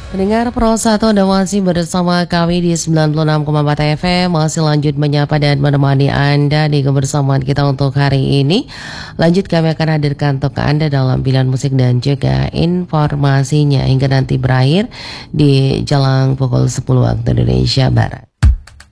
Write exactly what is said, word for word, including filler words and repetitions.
Pendengar Pro satu Anda masih bersama kami di sembilan puluh enam koma empat F M. Masih lanjut menyapa dan menemani Anda di kebersamaan kita untuk hari ini. Lanjut kami akan hadirkan untuk Anda dalam pilihan musik dan juga informasinya hingga nanti berakhir di jelang pukul sepuluh waktu Indonesia Barat.